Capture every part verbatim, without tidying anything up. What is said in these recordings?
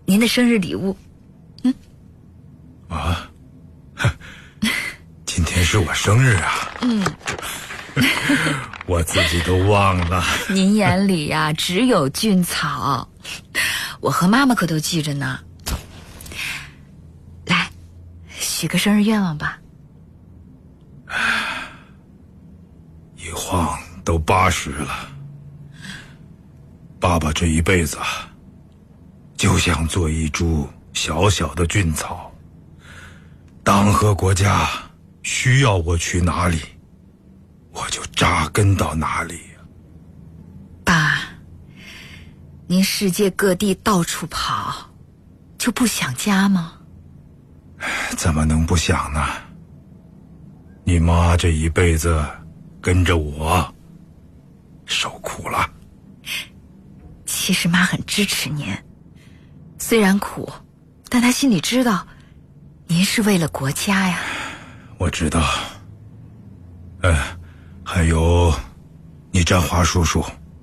您的生日礼物。嗯， 啊，今天是我生日啊。 嗯， 我自己都忘了。 您眼里呀、啊、只有菌草，我和妈妈可都记着呢。来，许个生日愿望吧。 一晃都八十了，爸爸这一辈子啊，就像做一株小小的菌草，党和国家需要我去哪里，我就扎根到哪里。 爸，您世界各地到处跑，就不想家吗？ 怎么能不想呢？你妈这一辈子跟着我受苦了。 其实妈很支持您，虽然苦，但她心里知道您是为了国家呀。 我知道。呃，还有你占华叔叔，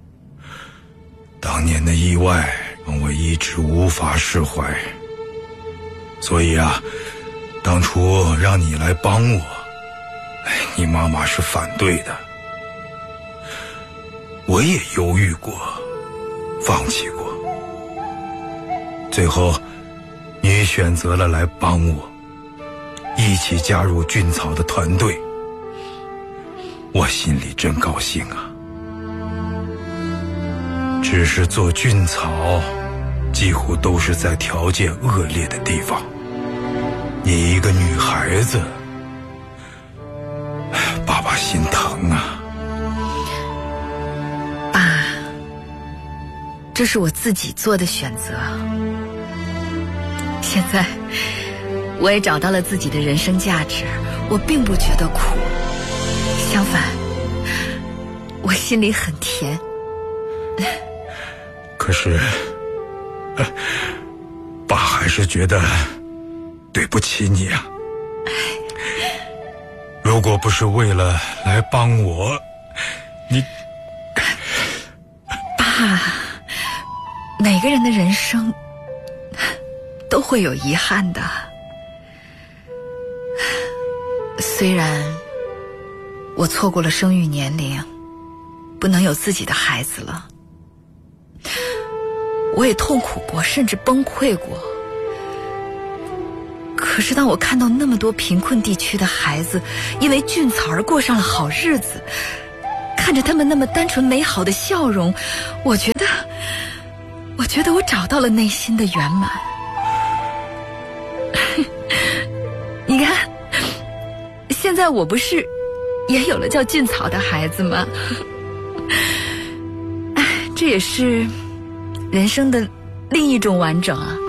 当年的意外让我一直无法释怀，所以啊，当初让你来帮我，你妈妈是反对的，我也犹豫过，放弃过，最后你选择了来帮我，一起加入菌草的团队，我心里真高兴啊。只是做菌草几乎都是在条件恶劣的地方，你一个女孩子，爸爸心疼啊。 爸，这是我自己做的选择，现在我也找到了自己的人生价值，我并不觉得苦，相反，我心里很甜。 可是爸还是觉得对不起你啊。如果不是为了来帮我，你爸，每个人的人生都会有遗憾的。虽然我错过了生育年龄，不能有自己的孩子了，我也痛苦过，甚至崩溃过。可是当我看到那么多贫困地区的孩子因为菌草而过上了好日子，看着他们那么单纯美好的笑容，我觉得我觉得我找到了内心的圆满。你看，现在我不是也有了叫菌草的孩子吗？这也是人生的另一种完整啊。